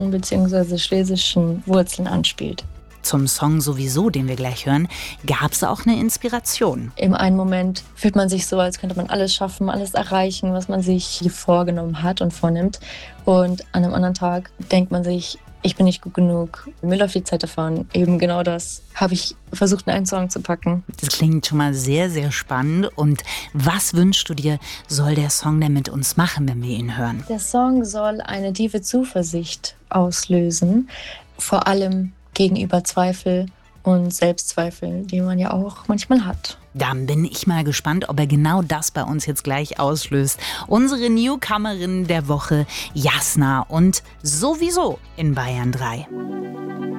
bzw. schlesischen Wurzeln anspielt. Zum Song sowieso, den wir gleich hören, gab es auch eine Inspiration. Im einen Moment fühlt man sich so, als könnte man alles schaffen, alles erreichen, was man sich hier vorgenommen hat und vornimmt. Und an einem anderen Tag denkt man sich, ich bin nicht gut genug, mir läuft die Zeit davon. Eben genau das habe ich versucht, in einen Song zu packen. Das klingt schon mal sehr, sehr spannend. Und was wünschst du dir, soll der Song denn mit uns machen, wenn wir ihn hören? Der Song soll eine tiefe Zuversicht auslösen, vor allem gegenüber Zweifel und Selbstzweifel, die man ja auch manchmal hat. Dann bin ich mal gespannt, ob er genau das bei uns jetzt gleich auslöst. Unsere Newcomerin der Woche, Jasna, und sowieso in Bayern 3.